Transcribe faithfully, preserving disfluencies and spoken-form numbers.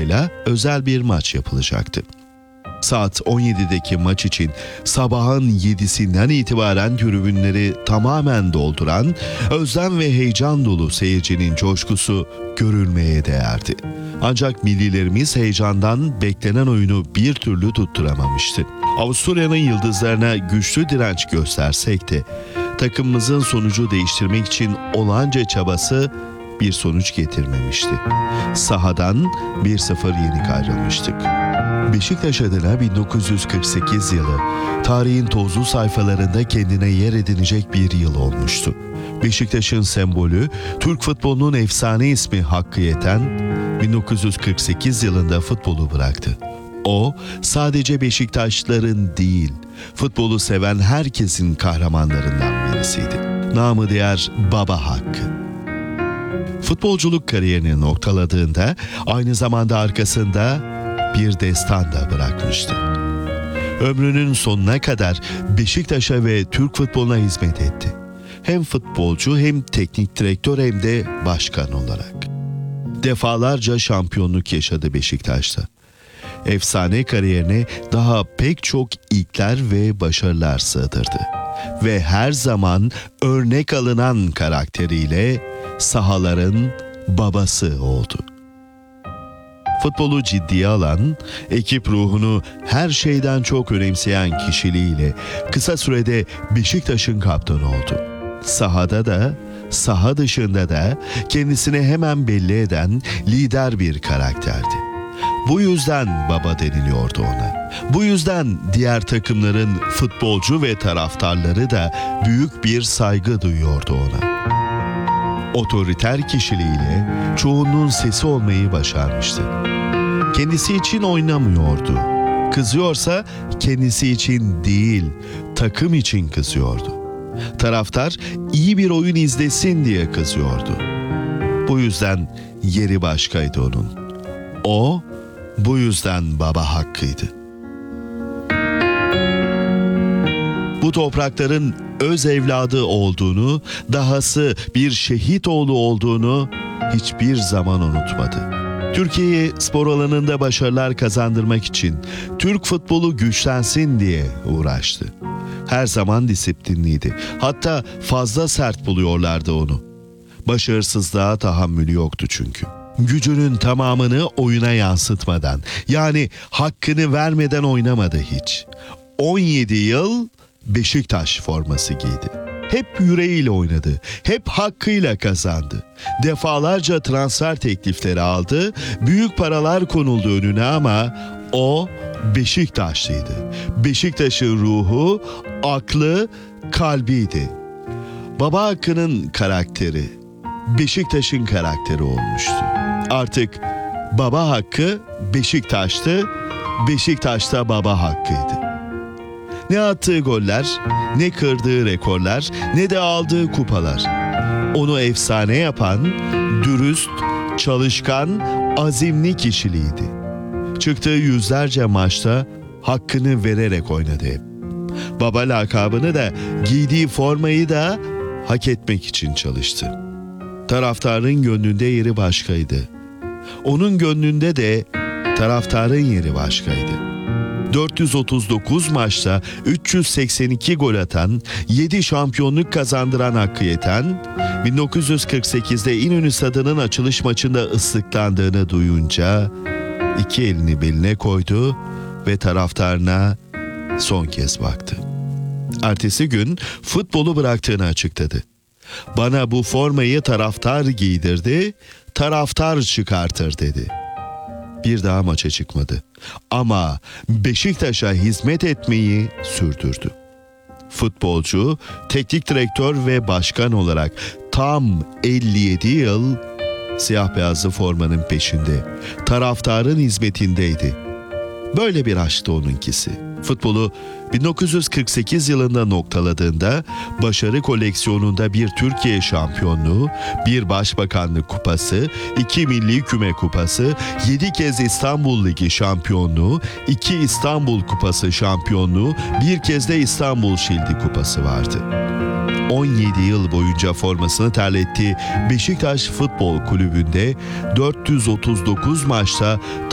firmayla özel bir maç yapılacaktı. Saat on yedideki maç için sabahın yedisinden itibaren tribünleri tamamen dolduran, özlem ve heyecan dolu seyircinin coşkusu görülmeye değerdi. Ancak millilerimiz heyecandan beklenen oyunu bir türlü tutturamamıştı. Avusturya'nın yıldızlarına güçlü direnç göstersek de takımımızın sonucu değiştirmek için olağanca çabası bir sonuç getirmemişti. Sahadan bir sıfır yenik ayrılmıştık. Beşiktaş adına bin dokuz yüz kırk sekiz yılı tarihin tozlu sayfalarında kendine yer edinecek bir yıl olmuştu. Beşiktaş'ın sembolü, Türk futbolunun efsane ismi Hakkı Yeten, bin dokuz yüz kırk sekiz yılında futbolu bıraktı. O, sadece Beşiktaşlıların değil, futbolu seven herkesin kahramanlarından birisiydi. Namı diğer Baba Hakkı. Futbolculuk kariyerini noktaladığında aynı zamanda arkasında bir destan da bırakmıştı. Ömrünün sonuna kadar Beşiktaş'a ve Türk futboluna hizmet etti. Hem futbolcu hem teknik direktör hem de başkan olarak. Defalarca şampiyonluk yaşadı Beşiktaş'ta. Efsane kariyerine daha pek çok ilkler ve başarılar sığdırdı. Ve her zaman örnek alınan karakteriyle sahaların babası oldu. Futbolu ciddiye alan, ekip ruhunu her şeyden çok önemseyen kişiliğiyle kısa sürede Beşiktaş'ın kaptanı oldu. Sahada da, saha dışında da kendisini hemen belli eden lider bir karakterdi. Bu yüzden baba deniliyordu ona. Bu yüzden diğer takımların futbolcu ve taraftarları da büyük bir saygı duyuyordu ona. Otoriter kişiliğiyle çoğunluğun sesi olmayı başarmıştı. Kendisi için oynamıyordu. Kızıyorsa kendisi için değil, takım için kızıyordu. Taraftar iyi bir oyun izlesin diye kızıyordu. Bu yüzden yeri başkaydı onun. O, bu yüzden baba hakkıydı. Bu toprakların öz evladı olduğunu, dahası bir şehit oğlu olduğunu hiçbir zaman unutmadı. Türkiye'ye spor alanında başarılar kazandırmak için, Türk futbolu güçlensin diye uğraştı. Her zaman disiplinliydi. Hatta fazla sert buluyorlardı onu. Başarısızlığa tahammülü yoktu çünkü. Gücünün tamamını oyuna yansıtmadan, yani hakkını vermeden oynamadı hiç. on yedi yıl Beşiktaş forması giydi. Hep yüreğiyle oynadı, hep hakkıyla kazandı. Defalarca transfer teklifleri aldı, büyük paralar konuldu önüne ama o Beşiktaşlıydı. Beşiktaş'ın ruhu, aklı, kalbiydi. Baba Hakkı'nın karakteri, Beşiktaş'ın karakteri olmuştu. Artık Baba Hakkı Beşiktaş'tı, Beşiktaş'ta Baba Hakkı'ydı. Ne attığı goller, ne kırdığı rekorlar, ne de aldığı kupalar. Onu efsane yapan, dürüst, çalışkan, azimli kişiliğiydi. Çıktığı yüzlerce maçta hakkını vererek oynadı hep. Baba lakabını da, giydiği formayı da hak etmek için çalıştı. Taraftarın gönlünde yeri başkaydı. Onun gönlünde de taraftarın yeri başkaydı. dört yüz otuz dokuz maçta üç yüz seksen iki gol atan, yedi şampiyonluk kazandıran Hakkı Yeten, bin dokuz yüz kırk sekizde İnönü Stadı'nın açılış maçında ıslıklandığını duyunca iki elini beline koydu ve taraftarına son kez baktı. Ertesi gün futbolu bıraktığını açıkladı. "Bana bu formayı taraftar giydirdi, taraftar çıkartır" dedi. Bir daha maça çıkmadı. Ama Beşiktaş'a hizmet etmeyi sürdürdü. Futbolcu, teknik direktör ve başkan olarak tam elli yedi yıl siyah beyazlı formanın peşinde, taraftarın hizmetindeydi. Böyle bir aşktı onunkisi. Futbolu bin dokuz yüz kırk sekiz yılında noktaladığında başarı koleksiyonunda bir Türkiye şampiyonluğu, bir başbakanlık kupası, iki milli küme kupası, yedi kez İstanbul Ligi şampiyonluğu, iki İstanbul Kupası şampiyonluğu, bir kez de İstanbul Şildi kupası vardı. on yedi yıl boyunca formasını terlettiği Beşiktaş Futbol Kulübü'nde dört yüz otuz dokuz maçta